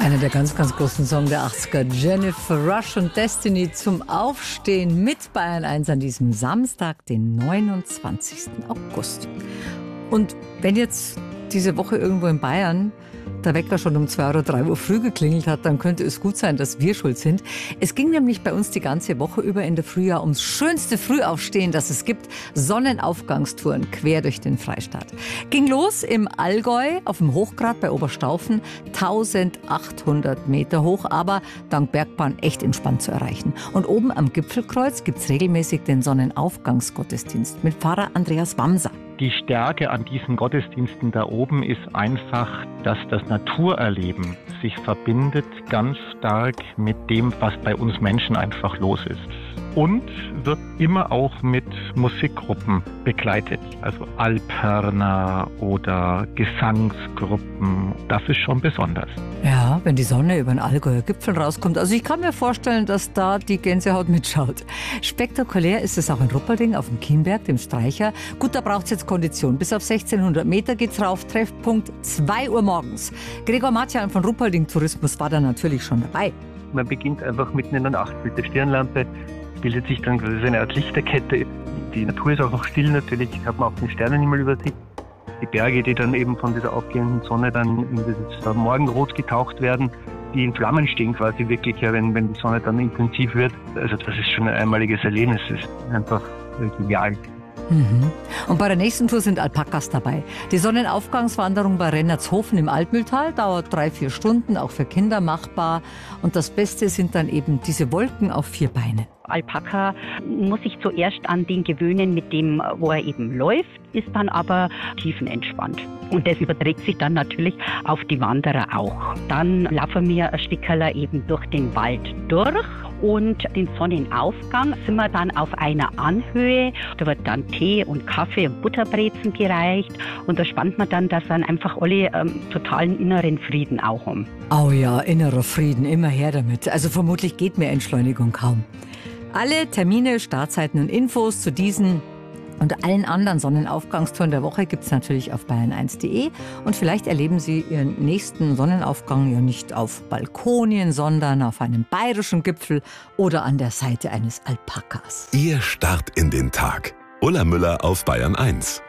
Einer der ganz, ganz großen Songs der 80er, Jennifer Rush und Destiny zum Aufstehen mit Bayern 1 an diesem Samstag, den 29. August. Und wenn jetzt diese Woche irgendwo in Bayern der Wecker schon um 2 oder 3 Uhr früh geklingelt hat, dann könnte es gut sein, dass wir schuld sind. Es ging nämlich bei uns die ganze Woche über in der Frühjahr ums schönste Frühaufstehen, das es gibt. Sonnenaufgangstouren quer durch den Freistaat. Ging los im Allgäu auf dem Hochgrat bei Oberstaufen, 1800 Meter hoch, aber dank Bergbahn echt entspannt zu erreichen. Und oben am Gipfelkreuz gibt es regelmäßig den Sonnenaufgangsgottesdienst mit Pfarrer Andreas Wamser. Die Stärke an diesen Gottesdiensten da oben ist einfach, dass das Naturerleben sich verbindet ganz stark mit dem, was bei uns Menschen einfach los ist. Und wird immer auch mit Musikgruppen begleitet, also Alphörner oder Gesangsgruppen. Das ist schon besonders. Ja, wenn die Sonne über den Allgäuer Gipfel rauskommt. Also ich kann mir vorstellen, dass da die Gänsehaut mitschaut. Spektakulär ist es auch in Ruppolding auf dem Kienberg, dem Streicher. Gut, da braucht es jetzt Kondition. Bis auf 1600 Meter geht's rauf. Treffpunkt 2 Uhr morgens. Gregor Martian von Ruppolding Tourismus war da natürlich schon dabei. Man beginnt einfach mitten in der Nacht mit der Stirnlampe. Bildet sich dann quasi eine Art Lichterkette. Die Natur ist auch noch still natürlich, hat man auch den Sternenhimmel über sich. Die Berge, die dann eben von dieser aufgehenden Sonne dann in das Morgenrot getaucht werden, die in Flammen stehen quasi wirklich, ja, wenn die Sonne dann intensiv wird. Also das ist schon ein einmaliges Erlebnis, das ist einfach genial. Und bei der nächsten Tour sind Alpakas dabei. Die Sonnenaufgangswanderung bei Rennertshofen im Altmühltal dauert 3-4 Stunden, auch für Kinder machbar. Und das Beste sind dann eben diese Wolken auf 4 Beinen. Alpaka muss sich zuerst an den gewöhnen, mit dem, wo er eben läuft, ist dann aber tiefenentspannt. Und das überträgt sich dann natürlich auf die Wanderer auch. Dann laufen wir ein Stückerl eben durch den Wald durch und den Sonnenaufgang sind wir dann auf einer Anhöhe. Da wird dann Tee und Kaffee und Butterbrezen gereicht und da spannt man dann, dass dann einfach alle totalen inneren Frieden auch haben. Oh ja, innerer Frieden, immer her damit. Also vermutlich geht mehr Entschleunigung kaum. Alle Termine, Startzeiten und Infos zu diesen und allen anderen Sonnenaufgangstouren der Woche gibt es natürlich auf bayern1.de. Und vielleicht erleben Sie Ihren nächsten Sonnenaufgang ja nicht auf Balkonien, sondern auf einem bayerischen Gipfel oder an der Seite eines Alpakas. Ihr Start in den Tag. Ulla Müller auf Bayern 1.